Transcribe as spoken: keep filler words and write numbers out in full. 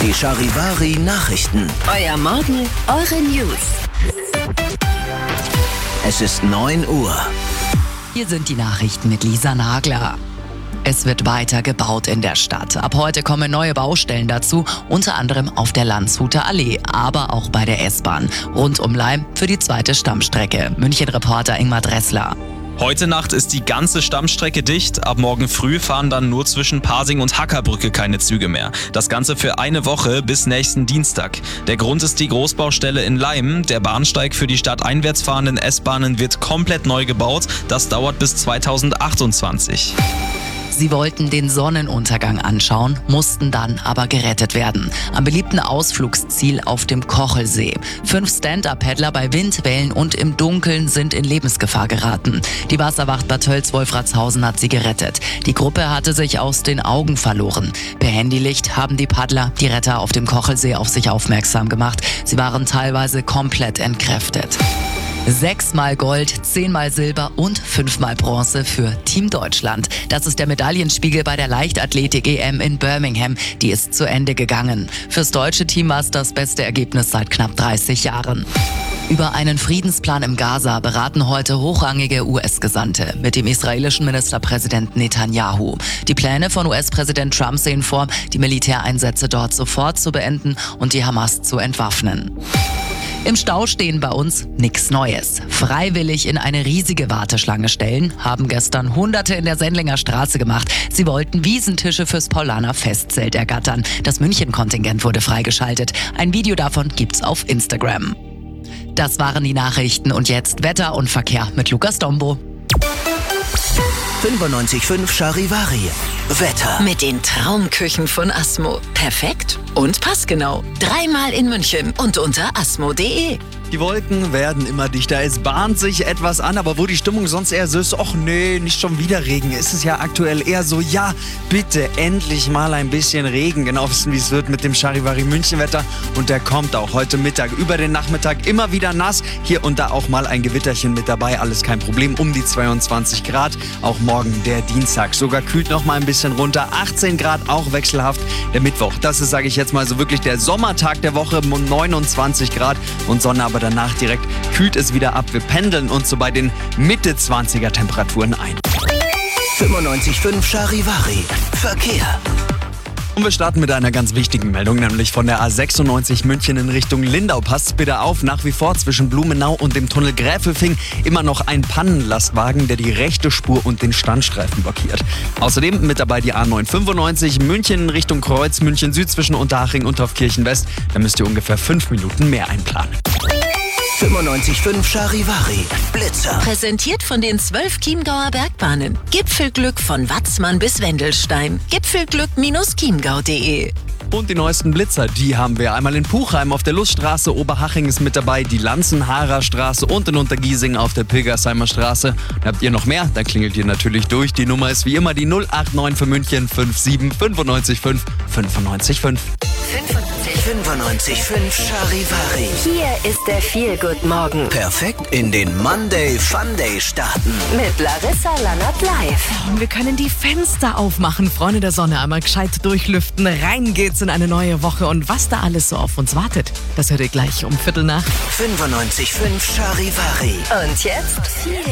Die Charivari Nachrichten. Euer Morgen, eure News. Es ist neun Uhr. Hier sind die Nachrichten mit Lisa Nagler. Es wird weiter gebaut in der Stadt. Ab heute kommen neue Baustellen dazu, unter anderem auf der Landshuter Allee, aber auch bei der S-Bahn. Rund um Leim für die zweite Stammstrecke. München-Reporter Ingmar Dressler. Heute Nacht ist die ganze Stammstrecke dicht. Ab morgen früh fahren dann nur zwischen Pasing und Hackerbrücke keine Züge mehr. Das Ganze für eine Woche bis nächsten Dienstag. Der Grund ist die Großbaustelle in Leim. Der Bahnsteig für die stadteinwärts fahrenden S-Bahnen wird komplett neu gebaut. Das dauert bis zweitausendachtundzwanzig. Sie wollten den Sonnenuntergang anschauen, mussten dann aber gerettet werden. Am beliebten Ausflugsziel auf dem Kochelsee. Fünf Stand-Up-Paddler bei Wind, Wellen und im Dunkeln sind in Lebensgefahr geraten. Die Wasserwacht Bad Tölz-Wolfratshausen hat sie gerettet. Die Gruppe hatte sich aus den Augen verloren. Per Handylicht haben die Paddler die Retter auf dem Kochelsee auf sich aufmerksam gemacht. Sie waren teilweise komplett entkräftet. Sechsmal Gold, zehnmal Silber und fünfmal Bronze für Team Deutschland. Das ist der Medaillenspiegel bei der Leichtathletik-E M in Birmingham. Die ist zu Ende gegangen. Fürs deutsche Team war es das beste Ergebnis seit knapp dreißig Jahren. Über einen Friedensplan im Gaza beraten heute hochrangige U S-Gesandte mit dem israelischen Ministerpräsidenten Netanyahu. Die Pläne von U S-Präsident Trump sehen vor, die Militäreinsätze dort sofort zu beenden und die Hamas zu entwaffnen. Im Stau stehen bei uns nichts Neues. Freiwillig in eine riesige Warteschlange stellen, haben gestern Hunderte in der Sendlinger Straße gemacht. Sie wollten Wiesentische fürs Paulaner Festzelt ergattern. Das München-Kontingent wurde freigeschaltet. Ein Video davon gibt's auf Instagram. Das waren die Nachrichten und jetzt Wetter und Verkehr mit Lukas Dombo. fünfundneunzig Komma fünf Charivari. Wetter. Mit den Traumküchen von Asmo. Perfekt und passgenau. Dreimal in München und unter asmo punkt de. Die Wolken werden immer dichter, es bahnt sich etwas an, aber wo die Stimmung sonst eher so ist, ach nee, nicht schon wieder Regen, ist es ja aktuell eher so, ja, bitte endlich mal ein bisschen Regen. Genau wissen, wie es wird mit dem Charivari München-Wetter und der kommt auch heute Mittag, über den Nachmittag immer wieder nass. Hier und da auch mal ein Gewitterchen mit dabei, alles kein Problem, um die zweiundzwanzig Grad. Auch morgen der Dienstag, sogar kühlt noch mal ein bisschen runter, achtzehn Grad, auch wechselhaft. Der Mittwoch, das ist, sage ich jetzt mal so wirklich der Sommertag der Woche, neunundzwanzig Grad und Sonne, aber danach direkt kühlt es wieder ab. Wir pendeln uns so bei den Mitte zwanziger Temperaturen ein. fünfundneunzig Komma fünf Charivari. Verkehr. Und wir starten mit einer ganz wichtigen Meldung, nämlich von der A sechsundneunzig München in Richtung Lindau. Passt bitte auf, nach wie vor zwischen Blumenau und dem Tunnel Gräfelfing immer noch ein Pannenlastwagen, der die rechte Spur und den Standstreifen blockiert. Außerdem mit dabei die A neunhundertfünfundneunzig München in Richtung Kreuz, München Süd zwischen Unterhaching und Taufkirchen West. Da müsst ihr ungefähr fünf Minuten mehr einplanen. fünfundneunzig Komma fünf Charivari. Blitzer. Präsentiert von den zwölf Chiemgauer Bergbahnen. Gipfelglück von Watzmann bis Wendelstein. Gipfelglück Bindestrich chiemgau punkt de. Und die neuesten Blitzer, die haben wir einmal in Puchheim auf der Luststraße, Oberhaching ist mit dabei, die Lanzenhaarer Straße und in Untergiesing auf der Pilgersheimer Straße. Und habt ihr noch mehr? Dann klingelt ihr natürlich durch. Die Nummer ist wie immer die null acht neun für München fünf sieben fünf neun fünf fünf neun fünf. fünfundneunzig Komma fünf Charivari. Hier ist der Feel-Good-Morgen Perfekt in den Monday Fun Day starten. mit Larissa Lannert live. Und wir können die Fenster aufmachen, Freunde der Sonne, einmal gescheit durchlüften. Rein geht's in eine neue Woche und was da alles so auf uns wartet, das hört ihr gleich um Viertel nach. fünfundneunzig Komma fünf Charivari. Und jetzt Feel